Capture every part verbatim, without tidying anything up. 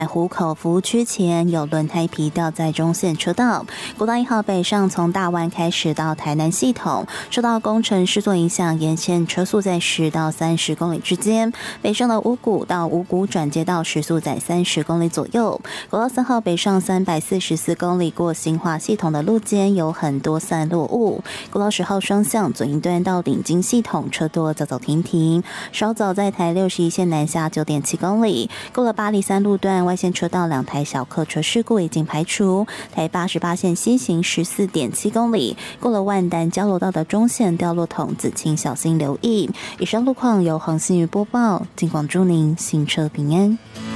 湖口服务区前有轮胎皮掉在中线车道，国道一号北上从大湾开始到台南系统，受到工程施作影响，沿线车速在十到三十公里之间。北上的五股到五股转接道时速在三十公里左右。国道三号北上三百四十四公里过新化系统的路肩有很多散落物。国道十号双向左营段到顶金系统车多走走停停，稍早在台六十一线南下九点七公里，过了八里三路段外线车道两台小客车事故已经排除。台八十八线西行十四点七公里，过了万丹交流道的中线掉落筒子，请小心留意。以上路况由恒信宇播报，尽管祝您行车平安。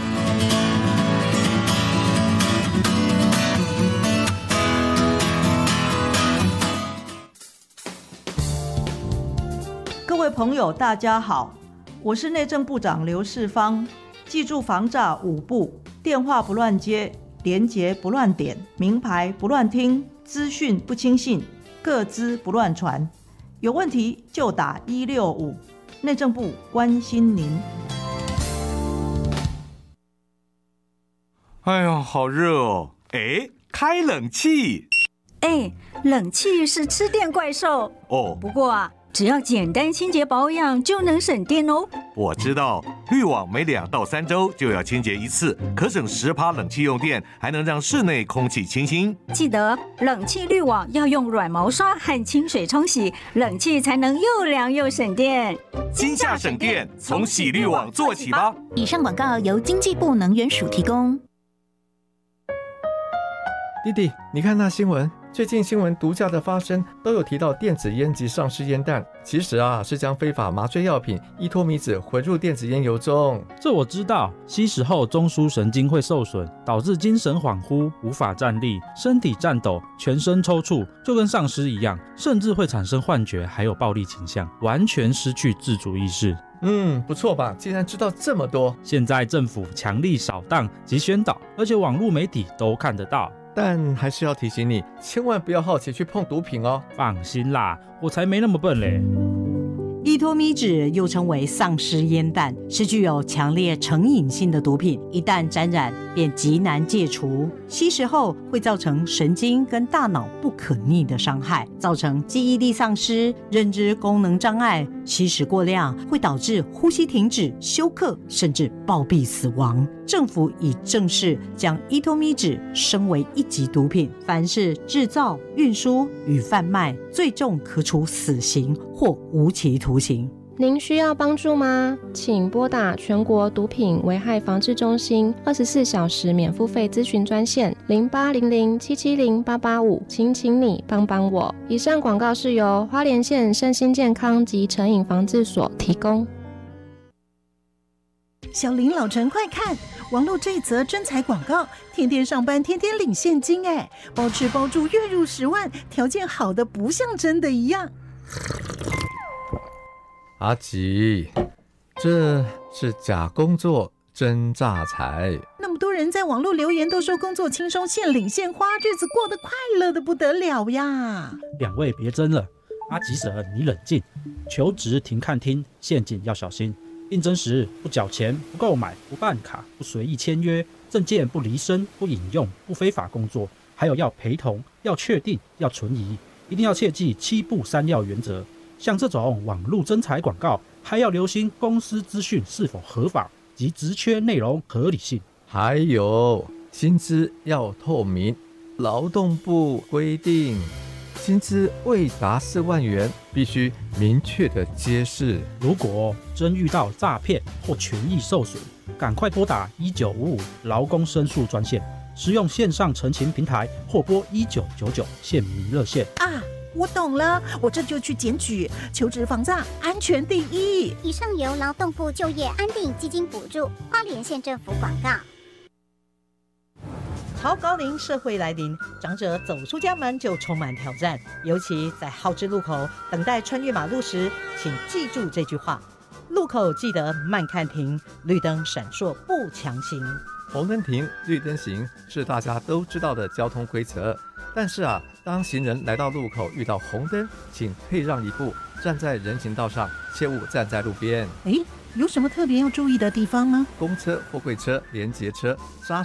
各位朋友大家好，我是内政部长刘世芳。记住防诈五不：电话不乱接，连结不乱点，名牌不乱听，资讯不轻信，个资不乱传。有问题就打一六五，内政部关心您。 哎呀，好热哦！哎，开冷气。 哎，冷气是吃电怪兽哦。 不过啊，只要简单清洁保养就能省电哦。 我知道，滤网每两到三周就要清洁一次，可省十趴冷气用电，还能让室内空气清新。 记得冷气滤网要用软毛刷和清水冲洗，冷气才能又凉又省电。 今夏省电，从洗滤网做起吧。 以上广告由经济部能源署提供。 弟弟，你看那新闻，最近新闻毒驾的发生都有提到电子烟及丧尸烟弹，其实啊是将非法麻醉药品依托米酯混入电子烟油中。 这我知道，吸食后中枢神经会受损，导致精神恍惚，无法站立，身体颤抖，全身抽搐，就跟丧尸一样，甚至会产生幻觉，还有暴力倾向，完全失去自主意识。 嗯，不错吧？竟然知道这么多。 现在政府强力扫荡及宣导，而且网络媒体都看得到。 但还是要提醒你，千万不要好奇去碰毒品哦。 放心啦，我才没那么笨嘞。 依托咪酯又称为丧尸烟弹，是具有强烈成瘾性的毒品，一旦沾染便极难戒除。吸食后会造成神经跟大脑不可逆的伤害，造成记忆力丧失、认知功能障碍。吸食过量会导致呼吸停止、休克，甚至暴毙死亡。政府已正式将依托咪酯升为一级毒品，凡是制造、运输与贩卖，最重可处死刑或无期徒刑。 您需要帮助吗？请拨打全国毒品危害防治中心二十四小时免付费咨询专线零八零零七七零八八五，请请你帮帮我。以上广告是由花莲县身心健康及成瘾防治所提供。 小林老陈，快看！网络这一则征才广告，天天上班，天天领现金，哎，包吃包住，月入十万，条件好的不像真的一样。 阿吉，这是假工作真诈财。 那么多人在网络留言都说工作轻松，现领现花，日子过得快乐的不得了呀。 两位别争了，阿吉婶你冷静，求职停看听，陷阱要小心。应征时不缴钱、不购买、不办卡、不随意签约，证件不离身、不引用、不非法工作，还有要陪同、要确定、要存疑，一定要切记七不三要原则。像这种网络征才广告，还要留心公司资讯是否合法及职缺内容合理性， 还有薪资要透明。劳动部规定，薪资未达四万元，必须明确的揭示。 如果真遇到诈骗或权益受损，赶快拨打一九五五劳工申诉专线，使用线上陈情平台或拨一九九九县民热线啊。我懂了，我这就去检举，求职防诈，安全第一。 以上由劳动部就业安定基金补助，花莲县政府广告。 超高龄社会来临，长者走出家门就充满挑战，尤其在号志路口等待穿越马路时，请记住这句话：路口记得慢看停，绿灯闪烁不强行。 红灯停，绿灯行是大家都知道的交通规则，但是啊，当行人来到路口遇到红灯，请退让一步，站在人行道上，切勿站在路边。 诶， 有什么特别要注意的地方吗？ 公车、货柜车、联结车、砂